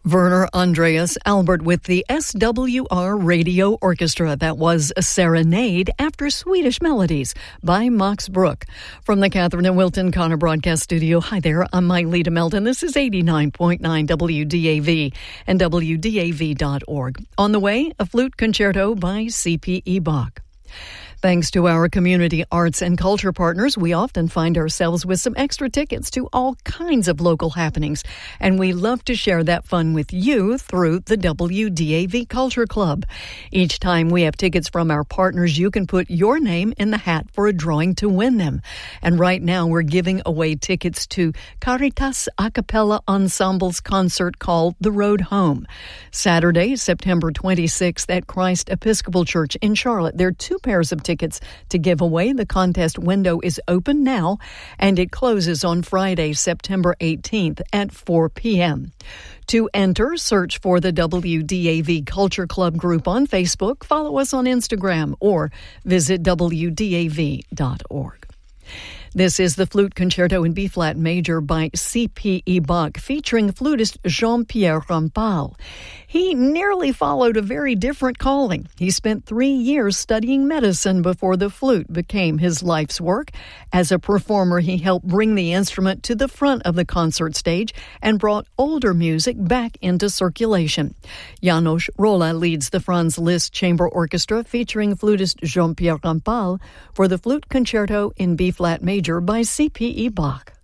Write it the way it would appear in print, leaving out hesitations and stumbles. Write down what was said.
Werner Andreas Albert with the SWR Radio Orchestra. That was a Serenade After Swedish Melodies by Max Bruch. From the Catherine and Wilton Connor Broadcast Studio, hi there, I'm Myleta Melton. This is 89.9 WDAV and WDAV.org. On the way, a flute concerto by C.P.E. Bach. Thanks to our community arts and culture partners, we often find ourselves with some extra tickets to all kinds of local happenings, and we love to share that fun with you through the WDAV Culture Club. Each time we have tickets from our partners, you can put your name in the hat for a drawing to win them. And right now we're giving away tickets to Caritas A Cappella Ensemble's concert called The Road Home. Saturday, September 26th at Christ Episcopal Church in Charlotte. There are two pairs of tickets to give away. The contest window is open now, and it closes on Friday, September 18th at 4 p.m. To enter, search for the WDAV Culture Club group on Facebook, follow us on Instagram, or visit WDAV.org. This is the Flute Concerto in B-flat major by C.P.E. Bach, featuring flutist Jean-Pierre Rampal. He nearly followed a very different calling. He spent 3 years studying medicine before the flute became his life's work. As a performer, he helped bring the instrument to the front of the concert stage and brought older music back into circulation. János Róla leads the Franz Liszt Chamber Orchestra, featuring flutist Jean-Pierre Rampal, for the Flute Concerto in B-flat major by C.P.E. Bach.